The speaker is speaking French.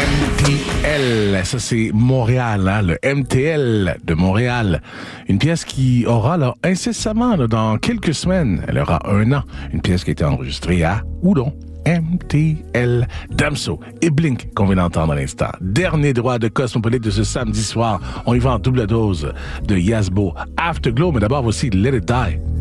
MTL, ça c'est Montréal, hein, le MTL de Montréal. Une pièce qui aura là, incessamment, là, dans quelques semaines, elle aura 1 an. Une pièce qui a été enregistrée à Oudon. MTL, Damso et Blink qu'on vient d'entendre à l'instant. Dernier droit de Cosmopolite de ce samedi soir. On y va en double dose de Yasbo, Afterglow, mais d'abord voici Let It Die.